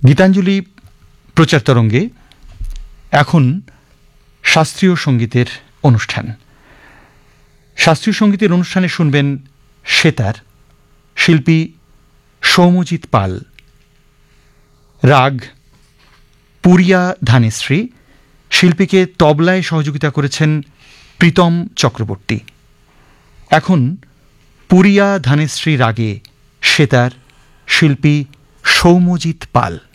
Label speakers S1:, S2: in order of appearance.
S1: গীতাঞ্জলি প্রচার তরঙ্গে এখন শাস্ত্রীয় সঙ্গীতের অনুষ্ঠান। শাস্ত্রীয় সঙ্গীতের অনুষ্ঠানে শুনবেন সেতার, শিল্পী সৌম্যজিৎ পাল, রাগ পুরিয়া ধানেশ্রী, শিল্পীকে তবলায় সহযোগিতা করেছেন প্রীতম চক্রবর্তী। এখন পুরিয়া ধানেশ্রী রাগে সেতার, শিল্পী সৌম্যজিৎ পাল।